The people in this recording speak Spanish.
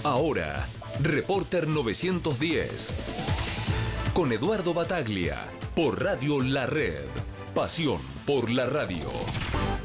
Ahora, Reporter 910. Con Eduardo Bataglia, por Radio La Red. Pasión por la radio.